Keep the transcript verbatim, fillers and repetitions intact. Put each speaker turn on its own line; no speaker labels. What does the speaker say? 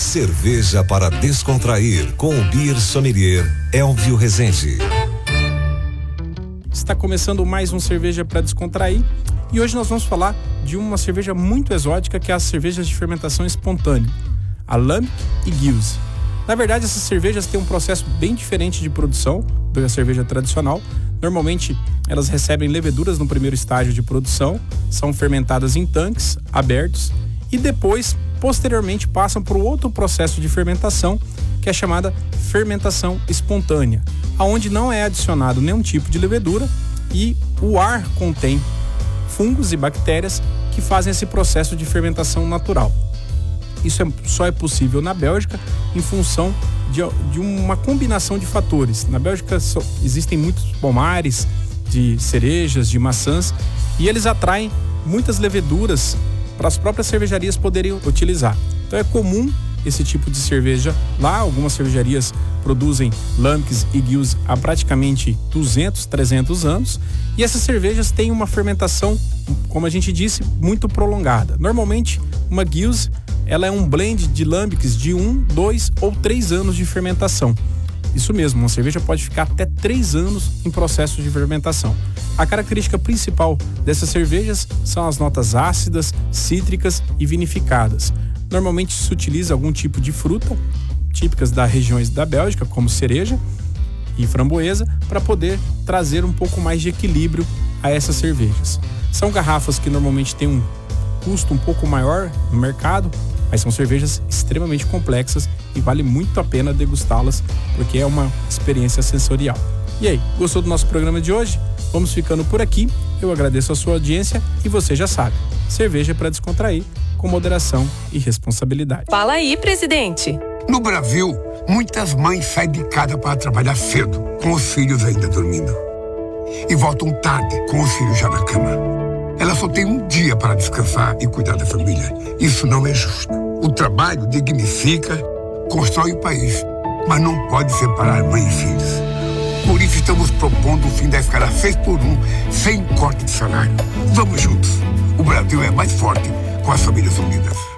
Cerveja para descontrair com o Beer Sommelier Elvio Rezende.
Está começando mais um Cerveja para Descontrair e hoje nós vamos falar de uma cerveja muito exótica que é as cervejas de fermentação espontânea, a Lambic e Geuze. Na verdade, essas cervejas têm um processo bem diferente de produção da cerveja tradicional. Normalmente, elas recebem leveduras no primeiro estágio de produção, são fermentadas em tanques abertos e depois, posteriormente, passam por outro processo de fermentação que é chamada fermentação espontânea, onde não é adicionado nenhum tipo de levedura e o ar contém fungos e bactérias que fazem esse processo de fermentação natural. Isso é, só é possível na Bélgica em função de, de uma combinação de fatores. Na Bélgica só, existem muitos pomares de cerejas, de maçãs, e eles atraem muitas leveduras para as próprias cervejarias poderem utilizar. Então é comum esse tipo de cerveja lá. Algumas cervejarias produzem Lambics e Geuze há praticamente duzentos, trezentos anos, e essas cervejas têm uma fermentação, como a gente disse, muito prolongada. Normalmente, uma Geuze ela é um blend de Lambics de um, dois ou três anos de fermentação. Isso mesmo, uma cerveja pode ficar até três anos em processo de fermentação. A característica principal dessas cervejas são as notas ácidas, cítricas e vinificadas. Normalmente se utiliza algum tipo de fruta, típicas das regiões da Bélgica, como cereja e framboesa, para poder trazer um pouco mais de equilíbrio a essas cervejas. São garrafas que normalmente têm um custo um pouco maior no mercado, mas são cervejas extremamente complexas e vale muito a pena degustá-las, porque é uma experiência sensorial. E aí, gostou do nosso programa de hoje? Vamos ficando por aqui. Eu agradeço a sua audiência e você já sabe, cerveja para descontrair, com moderação e responsabilidade.
Fala aí, presidente.
No Brasil, muitas mães saem de casa para trabalhar cedo, com os filhos ainda dormindo. E voltam tarde, com os filhos já na cama. Ela só tem um dia para descansar e cuidar da família. Isso não é justo. O trabalho dignifica, constrói o país, mas não pode separar mãe e filhos. Por isso estamos propondo o fim da escala seis por um, sem corte de salário. Vamos juntos. O Brasil é mais forte com as famílias unidas.